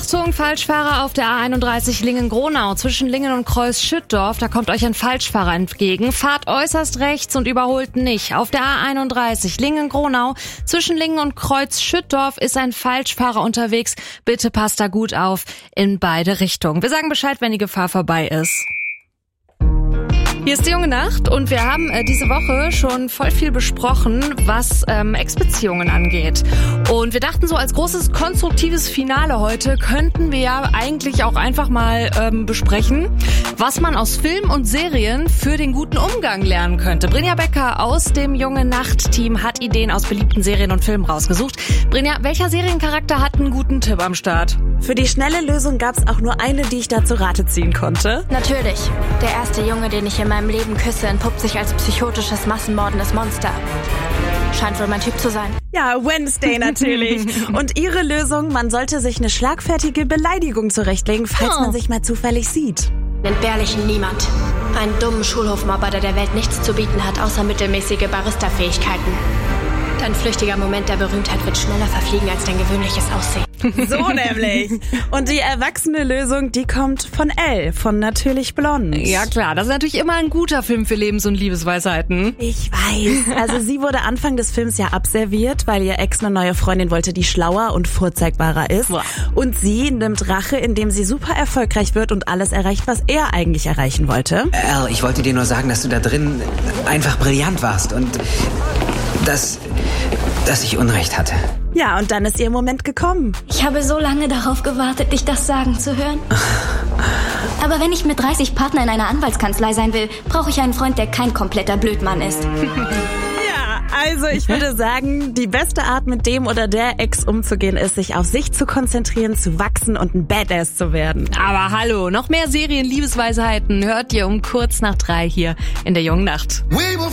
Achtung, Falschfahrer auf der A31 Lingen-Gronau zwischen Lingen und Kreuz-Schüttdorf. Da kommt euch ein Falschfahrer entgegen. Fahrt äußerst rechts und überholt nicht. Auf der A31 Lingen-Gronau zwischen Lingen und Kreuz-Schüttdorf ist ein Falschfahrer unterwegs. Bitte passt da gut auf in beide Richtungen. Wir sagen Bescheid, wenn die Gefahr vorbei ist. Hier ist die junge Nacht und wir haben diese Woche schon voll viel besprochen, was Ex-Beziehungen angeht. Und wir dachten so, als großes konstruktives Finale heute könnten wir ja eigentlich auch einfach mal besprechen, was man aus Film und Serien für den guten Umgang lernen könnte. Brinja Becker aus dem junge Nacht-Team hat Ideen aus beliebten Serien und Filmen rausgesucht. Brinja, welcher Seriencharakter hat einen guten Tipp am Start? Für die schnelle Lösung gab's auch nur eine, die ich da zu Rate ziehen konnte. Natürlich. Der erste Junge, den ich in meinem Leben küsse, entpuppt sich als psychotisches, massenmordendes Monster. Scheint wohl mein Typ zu sein. Ja, Wednesday natürlich. Und ihre Lösung, man sollte sich eine schlagfertige Beleidigung zurechtlegen, falls man sich mal zufällig sieht. Entbehrlichen Niemand. Einen dummen Schulhofmobber, der der Welt nichts zu bieten hat, außer mittelmäßige Barista-Fähigkeiten. Dein flüchtiger Moment der Berühmtheit wird schneller verfliegen als dein gewöhnliches Aussehen. So nämlich. Und die erwachsene Lösung, die kommt von Elle, von Natürlich Blond. Ja klar, das ist natürlich immer ein guter Film für Lebens- und Liebesweisheiten. Ich weiß. Also sie wurde Anfang des Films ja abserviert, weil ihr Ex eine neue Freundin wollte, die schlauer und vorzeigbarer ist. Boah. Und sie nimmt Rache, indem sie super erfolgreich wird und alles erreicht, was er eigentlich erreichen wollte. Elle, ich wollte dir nur sagen, dass du da drin einfach brillant warst und dass ich Unrecht hatte. Ja, und dann ist ihr Moment gekommen. Ich habe so lange darauf gewartet, dich das sagen zu hören. Aber wenn ich mit 30 Partnern in einer Anwaltskanzlei sein will, brauche ich einen Freund, der kein kompletter Blödmann ist. Ja, also ich würde sagen, die beste Art, mit dem oder der Ex umzugehen, ist, sich auf sich zu konzentrieren, zu wachsen und ein Badass zu werden. Aber hallo, noch mehr Serien-Liebesweisheiten hört ihr um kurz nach 3 hier in der jungen Nacht.